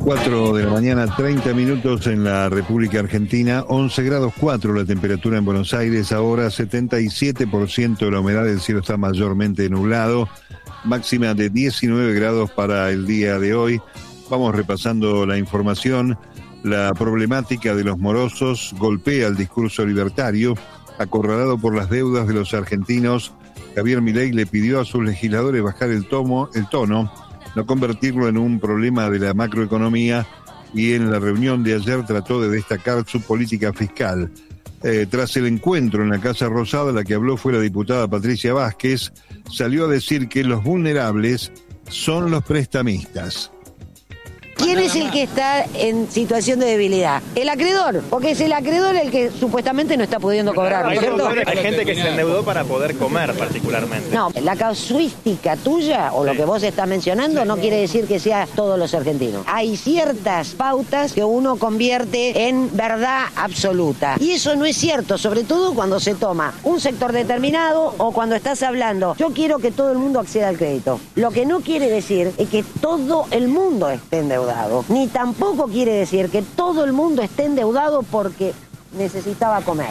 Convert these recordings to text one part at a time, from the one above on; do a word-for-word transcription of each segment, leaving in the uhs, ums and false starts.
cuatro de la mañana, treinta minutos en la República Argentina, once grados cuatro la temperatura en Buenos Aires, ahora setenta y siete por ciento de la humedad, el cielo está mayormente nublado, máxima de diecinueve grados para el día de hoy. Vamos repasando la información. La problemática de los morosos golpea el discurso libertario. Acorralado por las deudas de los argentinos, Javier Milei le pidió a sus legisladores bajar el, tomo, el tono, no convertirlo en un problema de la macroeconomía, y en la reunión de ayer trató de destacar su política fiscal. Eh, tras el encuentro en la Casa Rosada, la que habló fue la diputada Patricia Vázquez, salió a decir que los vulnerables son los prestamistas. ¿Quién es el que está en situación de debilidad? El acreedor, porque es el acreedor el que supuestamente no está pudiendo cobrar, ¿no es cierto? Hay gente que se endeudó para poder comer particularmente. No, la casuística tuya, o lo que vos estás mencionando, no quiere decir que sea todos los argentinos. Hay ciertas pautas que uno convierte en verdad absoluta. Y eso no es cierto, sobre todo cuando se toma un sector determinado o cuando estás hablando, yo quiero que todo el mundo acceda al crédito. Lo que no quiere decir es que todo el mundo esté endeudado. Ni tampoco quiere decir que todo el mundo esté endeudado porque necesitaba comer.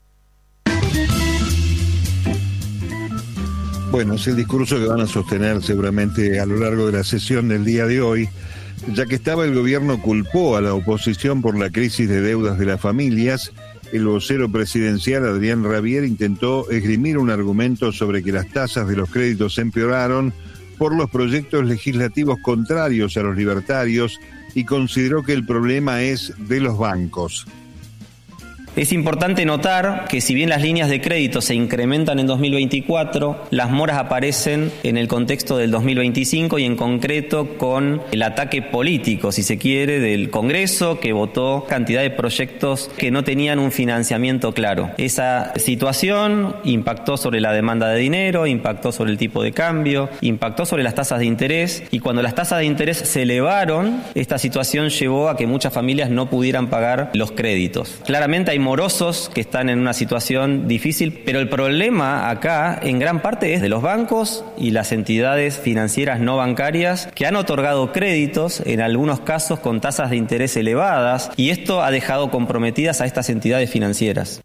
Bueno, es el discurso que van a sostener seguramente a lo largo de la sesión del día de hoy. Ya que estaba, el gobierno culpó a la oposición por la crisis de deudas de las familias. El vocero presidencial, Adrián Rabier, intentó esgrimir un argumento sobre que las tasas de los créditos empeoraron por los proyectos legislativos contrarios a los libertarios, y consideró que el problema es de los bancos. Es importante notar que si bien las líneas de crédito se incrementan en dos mil veinticuatro, las moras aparecen en el contexto del dos mil veinticinco y en concreto con el ataque político, si se quiere, del Congreso, que votó cantidad de proyectos que no tenían un financiamiento claro. Esa situación impactó sobre la demanda de dinero, impactó sobre el tipo de cambio, impactó sobre las tasas de interés, y cuando las tasas de interés se elevaron, esta situación llevó a que muchas familias no pudieran pagar los créditos. Claramente hay morosos que están en una situación difícil, pero el problema acá en gran parte es de los bancos y las entidades financieras no bancarias que han otorgado créditos, en algunos casos con tasas de interés elevadas, y esto ha dejado comprometidas a estas entidades financieras.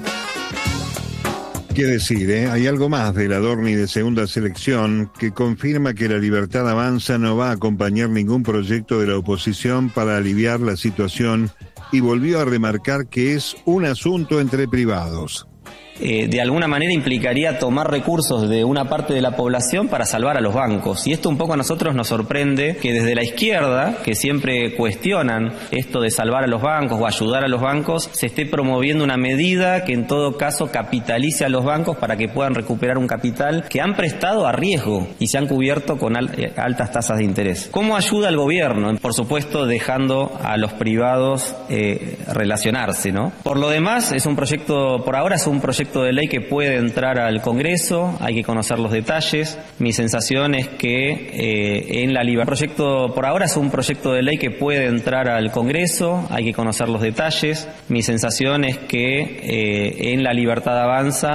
¿Qué decir, eh? Hay algo más del Adorni de segunda selección que confirma que la Libertad Avanza no va a acompañar ningún proyecto de la oposición para aliviar la situación, y volvió a remarcar que es un asunto entre privados. Eh, de alguna manera implicaría tomar recursos de una parte de la población para salvar a los bancos. Y esto un poco a nosotros nos sorprende, que desde la izquierda, que siempre cuestionan esto de salvar a los bancos o ayudar a los bancos, se esté promoviendo una medida que en todo caso capitalice a los bancos para que puedan recuperar un capital que han prestado a riesgo y se han cubierto con al, eh, altas tasas de interés. ¿Cómo ayuda al gobierno? Por supuesto, dejando a los privados eh, relacionarse, ¿no? Por lo demás, es un proyecto, por ahora es un proyecto de ley que puede entrar al Congreso, hay que conocer los detalles. Mi sensación es que eh, en la libertad, proyecto por ahora es un proyecto de ley que puede entrar al Congreso, hay que conocer los detalles. Mi sensación es que eh, en la Libertad Avanza